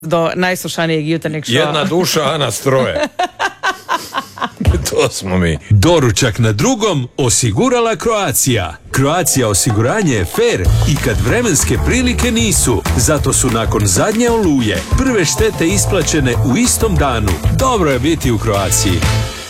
do najslušanijeg jutarnjeg šova. Jedna duša, a nas troje. To smo mi. Doručak na drugom osigurala Croatia. Croatia osiguranje je fair i kad vremenske prilike nisu. Zato su nakon zadnje oluje prve štete isplaćene u istom danu. Dobro je biti u Croatiji.